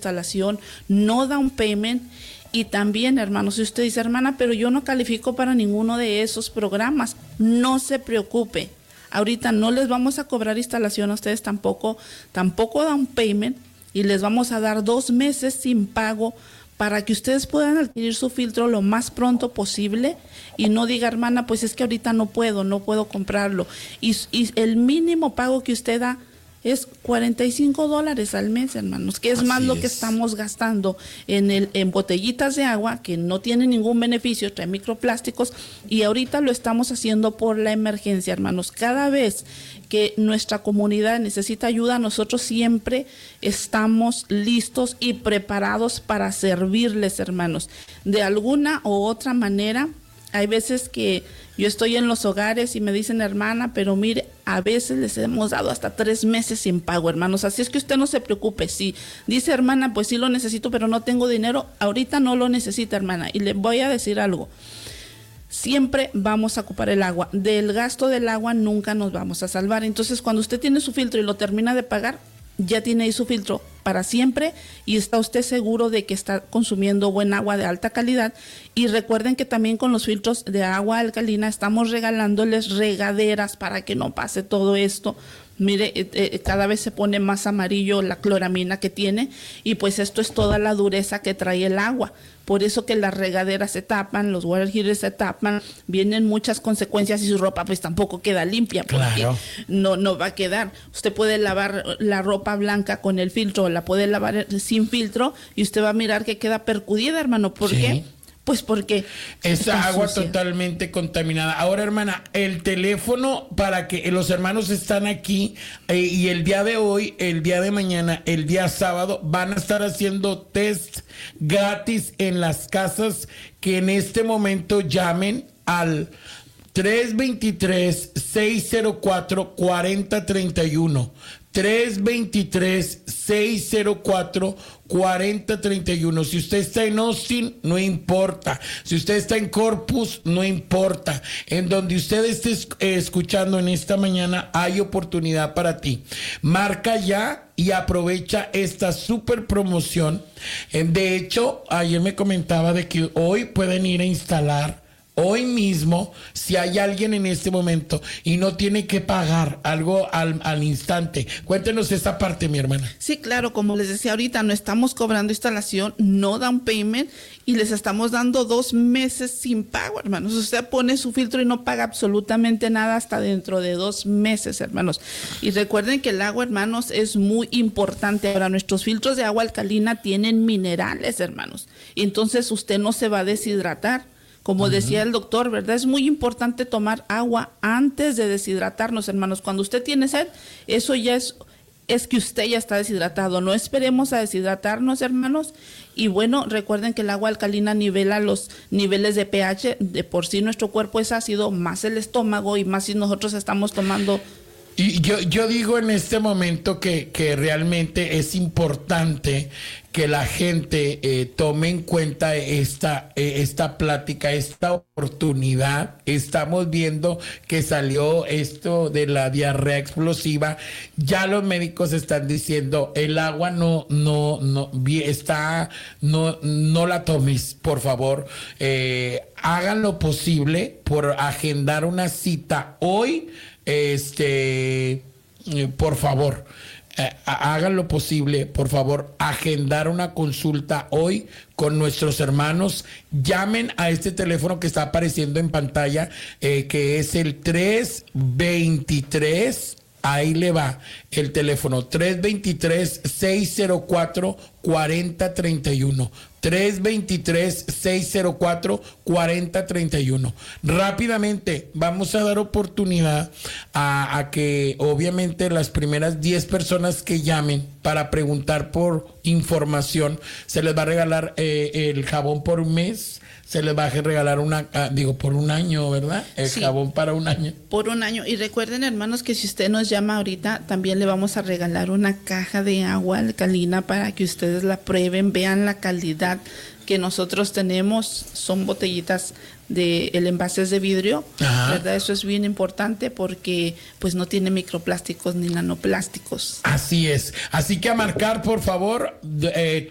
instalación, no down payment. Y también, hermanos, si usted dice, hermana, pero yo no califico para ninguno de esos programas, no se preocupe. Ahorita no les vamos a cobrar instalación a ustedes tampoco down payment, y les vamos a dar 2 meses sin pago para que ustedes puedan adquirir su filtro lo más pronto posible y no diga, hermana, pues es que ahorita no puedo comprarlo. Y el mínimo pago que usted da es $45 al mes, hermanos, que es más lo que estamos gastando en botellitas de agua que no tienen ningún beneficio, trae microplásticos, y ahorita lo estamos haciendo por la emergencia, hermanos. Cada vez que nuestra comunidad necesita ayuda, nosotros siempre estamos listos y preparados para servirles, hermanos. De alguna u otra manera, hay veces que yo estoy en los hogares y me dicen, hermana, pero mire, a veces les hemos dado hasta 3 meses sin pago, hermanos. Así es que usted no se preocupe. Si dice, hermana, pues sí lo necesito, pero no tengo dinero, ahorita no lo necesita, hermana. Y le voy a decir algo. Siempre vamos a ocupar el agua. Del gasto del agua nunca nos vamos a salvar. Entonces, cuando usted tiene su filtro y lo termina de pagar, ya tiene ahí su filtro para siempre y está usted seguro de que está consumiendo buen agua de alta calidad. Y recuerden que también con los filtros de agua alcalina estamos regalándoles regaderas para que no pase todo esto. Mire, cada vez se pone más amarillo la cloramina que tiene, y pues esto es toda la dureza que trae el agua. Por eso que las regaderas se tapan, los water heaters se tapan, vienen muchas consecuencias y su ropa pues tampoco queda limpia, porque no va a quedar. Usted puede lavar la ropa blanca con el filtro, la puede lavar sin filtro y usted va a mirar que queda percudida, hermano. ¿Por qué? Pues porque esa agua sucia, totalmente contaminada. Ahora, hermana, el teléfono para que los hermanos están aquí y el día de hoy, el día de mañana, el día sábado van a estar haciendo test gratis en las casas, que en este momento llamen al 323-604-4031. 323-604-4031. Si usted está en Austin, no importa. Si usted está en Corpus, no importa. En donde usted esté escuchando en esta mañana, hay oportunidad para ti. Marca ya y aprovecha esta super promoción. De hecho, ayer me comentaba de que hoy pueden ir a instalar. Hoy mismo, si hay alguien en este momento y no tiene que pagar algo al instante. Cuéntenos esta parte, mi hermana. Sí, claro, como les decía ahorita, no estamos cobrando instalación, no down payment, y les estamos dando 2 meses sin pago, hermanos. Usted pone su filtro y no paga absolutamente nada hasta dentro de 2 meses, hermanos. Y recuerden que el agua, hermanos, es muy importante. Ahora, nuestros filtros de agua alcalina tienen minerales, hermanos. Y entonces usted no se va a deshidratar. Como decía el doctor, ¿verdad? Es muy importante tomar agua antes de deshidratarnos, hermanos. Cuando usted tiene sed, eso ya es que usted ya está deshidratado. No esperemos a deshidratarnos, hermanos. Y bueno, recuerden que el agua alcalina nivela los niveles de pH. De por sí nuestro cuerpo es ácido, más el estómago, y más si nosotros estamos tomando. Y yo digo en este momento que realmente es importante que la gente tome en cuenta esta plática, esta oportunidad. Estamos viendo que salió esto de la diarrea explosiva. Ya los médicos están diciendo, el agua no la tomes, por favor. Hagan lo posible por agendar una cita hoy. Por favor, hagan lo posible, por favor, agendar una consulta hoy con nuestros hermanos. Llamen a este teléfono que está apareciendo en pantalla, que es el 323. Ahí le va el teléfono, 323-604-4031. 323-604-4031. Rápidamente vamos a dar oportunidad a que obviamente las primeras 10 personas que llamen para preguntar por información, se les va a regalar el jabón por un mes. Se les va a regalar por un año, ¿verdad? El jabón para un año. Por un año. Y recuerden, hermanos, que si usted nos llama ahorita, también le vamos a regalar una caja de agua alcalina para que ustedes la prueben, vean la calidad que nosotros tenemos. Son botellitas el envase es de vidrio, ¿verdad? Eso es bien importante porque pues no tiene microplásticos ni nanoplásticos. Así es. Así que a marcar, por favor,